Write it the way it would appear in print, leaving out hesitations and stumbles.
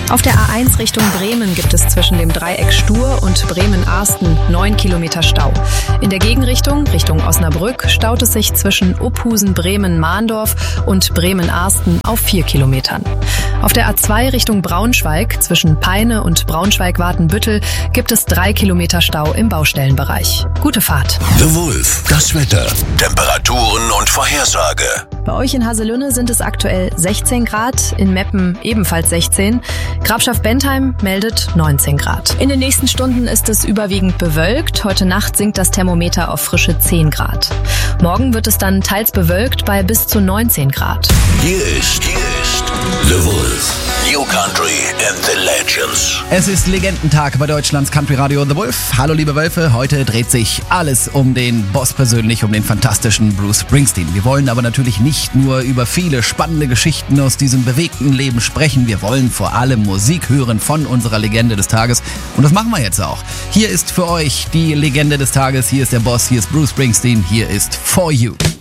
Auf der A1 Richtung Bremen gibt es zwischen dem Dreieck Stur und Bremen-Arsten 9 Kilometer Stau. In der Gegenrichtung, Richtung Osnabrück, staut es sich zwischen Uphusen-Bremen-Mahndorf und Bremen-Arsten auf 4 Kilometern. Auf der A2 Richtung Braunschweig zwischen Peine und Braunschweig-Watenbüttel gibt es 3 Kilometer Stau im Baustellenbereich. Gute Fahrt. The Wolf, das Wetter, Temperaturen und Vorhersage. Bei euch in Haselünne sind es aktuell 16 Grad, in Meppen ebenfalls 16. Grafschaft-Bentheim meldet 19 Grad. In den nächsten Stunden ist es überwiegend bewölkt. Heute Nacht sinkt das Thermometer auf frische 10 Grad. Morgen wird es dann teils bewölkt bei bis zu 19 Grad. Hier ist The Wolf. New Country and the Legends. Es ist Legendentag bei Deutschlands Country Radio The Wolf. Hallo liebe Wölfe, heute dreht sich alles um den Boss persönlich, um den fantastischen Bruce Springsteen. Wir wollen aber natürlich nicht nur über viele spannende Geschichten aus diesem bewegten Leben sprechen. Wir wollen vor allem Musik hören von unserer Legende des Tages. Und das machen wir jetzt auch. Hier ist für euch die Legende des Tages. Hier ist der Boss, hier ist Bruce Springsteen, hier ist For You.